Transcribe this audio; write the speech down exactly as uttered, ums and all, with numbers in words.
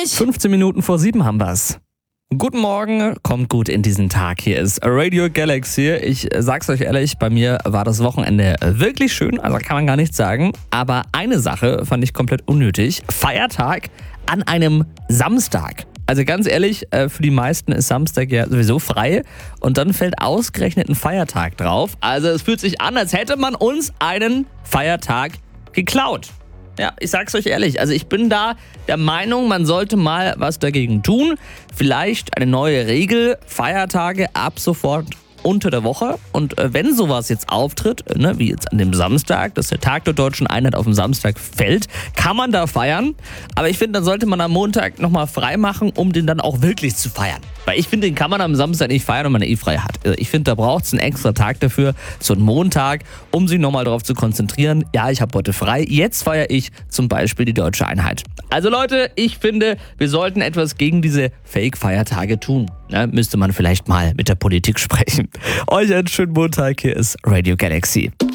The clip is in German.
nicht. fünfzehn Minuten vor sieben haben wir's. Guten Morgen, kommt gut in diesen Tag. Hier ist Radio Galaxy. Ich sag's euch ehrlich, bei mir war das Wochenende wirklich schön, also kann man gar nichts sagen. Aber eine Sache fand ich komplett unnötig. Feiertag an einem Samstag. Also ganz ehrlich, für die meisten ist Samstag ja sowieso frei und dann fällt ausgerechnet ein Feiertag drauf. Also es fühlt sich an, als hätte man uns einen Feiertag geklaut. Ja, ich sag's euch ehrlich, also ich bin da der Meinung, man sollte mal was dagegen tun. Vielleicht eine neue Regel, Feiertage ab sofort unter der Woche. Und äh, wenn sowas jetzt auftritt, äh, ne, wie jetzt an dem Samstag, dass der Tag der Deutschen Einheit auf den Samstag fällt, kann man da feiern. Aber ich finde, dann sollte man am Montag nochmal frei machen, um den dann auch wirklich zu feiern. Weil ich finde, den kann man am Samstag nicht feiern, wenn man eh frei hat. Also ich finde, da braucht es einen extra Tag dafür, so einen Montag, um sich nochmal darauf zu konzentrieren. Ja, ich habe heute frei, jetzt feiere ich zum Beispiel die Deutsche Einheit. Also Leute, ich finde, wir sollten etwas gegen diese Fake-Feiertage tun. Ne, müsste man vielleicht mal mit der Politik sprechen. Euch einen schönen Montag, hier ist Radio Galaxy.